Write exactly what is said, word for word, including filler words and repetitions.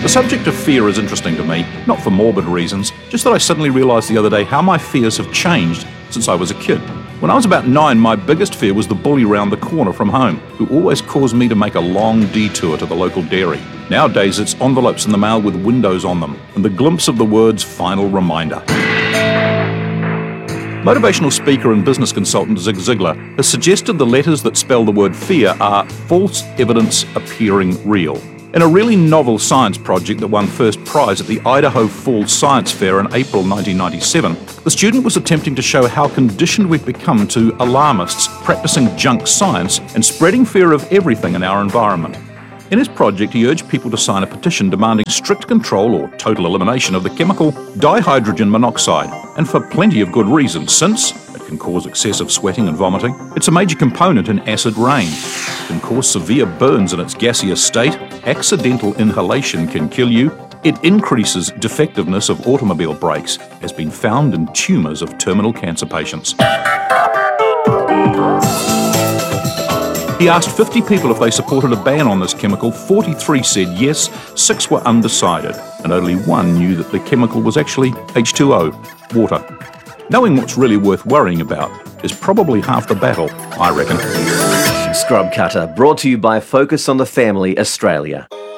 The subject of fear is interesting to me, not for morbid reasons, just that I suddenly realised the other day how my fears have changed since I was a kid. When I was about nine, my biggest fear was the bully round the corner from home, who always caused me to make a long detour to the local dairy. Nowadays, it's envelopes in the mail with windows on them, and the glimpse of the words "final reminder." Motivational speaker and business consultant Zig Ziglar has suggested the letters that spell the word fear are false evidence appearing real. In a really novel science project that won first prize at the Idaho Falls Science Fair in April nineteen ninety-seven, the student was attempting to show how conditioned we've become to alarmists practicing junk science and spreading fear of everything in our environment. In his project, he urged people to sign a petition demanding strict control or total elimination of the chemical dihydrogen monoxide, and for plenty of good reason, since it can cause excessive sweating and vomiting. It's a major component in acid rain. It can cause severe burns in its gaseous state. Accidental inhalation can kill you. It increases defectiveness of automobile brakes, has been found in tumours of terminal cancer patients. He asked fifty people if they supported a ban on this chemical. forty-three said yes, six were undecided, and only one knew that the chemical was actually H two O, water. Knowing what's really worth worrying about is probably half the battle, I reckon. Scrub Cutter, brought to you by Focus on the Family Australia.